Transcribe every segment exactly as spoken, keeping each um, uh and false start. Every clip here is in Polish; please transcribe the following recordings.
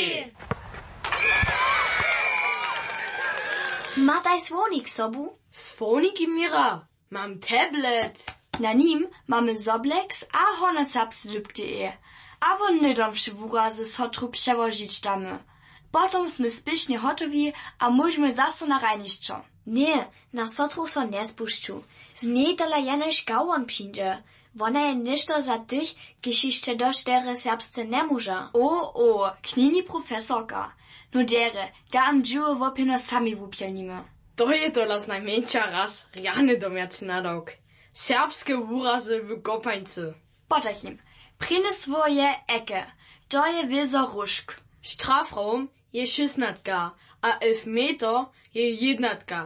Ma daj słonik sobu? Słoniki mira, mam tablet. Na nim mamy Zoblex a honosapsy dupte. A won nydom przywurazy sotru przewozić damy. Potom sme spišne hotowi, a môžeme zase na rajniščo. Nie, na sotru so nie spušću. Z nej tola jenož gałon przyjdzie. Wona je ništo za tych, kiž jeszcze do cztery serbsce nie może. O, o, knini profesorka. No dere, da am dżuo wopino sami wupielnimy. To je tola z najmniejsza raz rany domiacy nadok. Serbskie urazy w kopańcy. Potakim, prine swoje eke. To je wiezo ruszk. Strafraum je šestnatka, a elf meter je jednatka.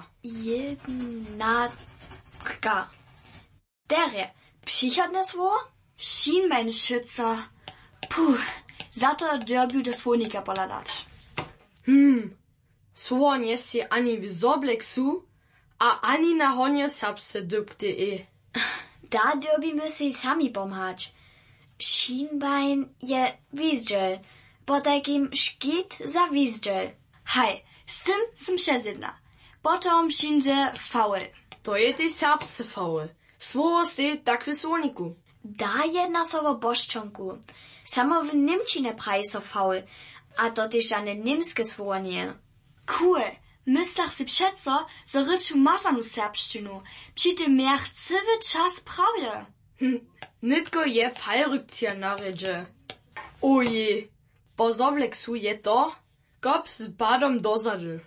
Jednatka. Dere, przychodne słowo? Schien mein Schützer. Puh, za to derbiu do słonika poladać. Hmm, słowo nie si ani w Zobleksu, a ani na honie serbsce dupte e. Da derbimy si sami pomhać. Schienbein je wizdziel. Po takim szkit za wizdziel. Hej, z tym sem przezydna. Potom przyjdzie faul. To je tej serbsce faul. Słowo stej tak w słoniku. Da jedna słowo boszczonku. Samo w Niemczine praje so faul, a to też żadne niemskie słowo nie. Cool, myslach si přeco, zo ryczu masanu serbszczynu. Przy tym miach cywy czas prawie. Hm, nitko je fallrücktier naredže. Oje, po Zobleksu je to, kop z badom dozady.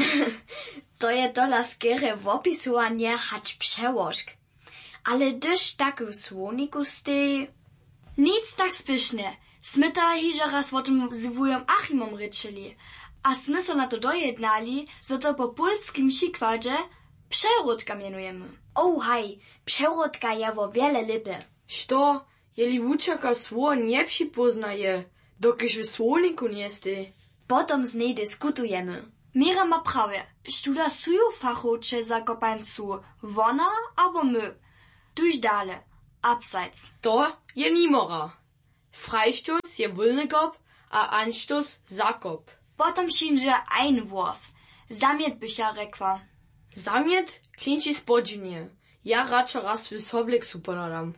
To je dola skere wopisovanie hać przełożk. Ale gdyż tak w słoniku stej... Nic tak spišne. Sme to hižo raz o tym z wujom Achimom ryczyli. A sme so na to dojednali, że to po polskim przykładzie przerodka mianujemy. O haj, przerodka je wo wiele lipy. Što, jeli wučaka słowo nie przypoznaje, dokiż w słoniku nie stej? Potom z niej dyskutujemy. Mira ma prawie. Študa suju fachowcze za kopańcu. Wona albo my. Tuż dale. Abseits. To je nimora. Freistoß je wolny kop, a Anstoß zakop. Potom przyjdzie Einwurf. Zamiet bych ja rekła. Zamiet klinči spodźnie. Ja radšo raz w Zobleksu poladam.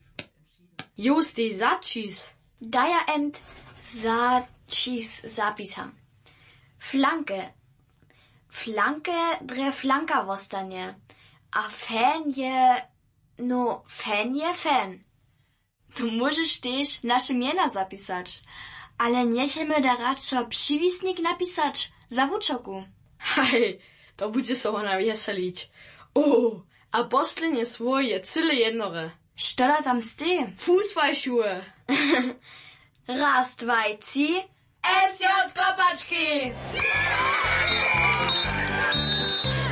Just die Satschis. Da ja emt Satschis zapisam. Flanke. Flanke dre flanka wostanie. A fan je... No, fan je fan. To możesz też nasze miena zapisać. Ale niechemy da radšo przywisnik napisać za wuczoku. Hej, to będzie so ona weselić. O, a poslednie swoje cyle jednore. Što da tam ste? Fußballschuhe. Raz, dwaj, trzy. S J Kopaczki!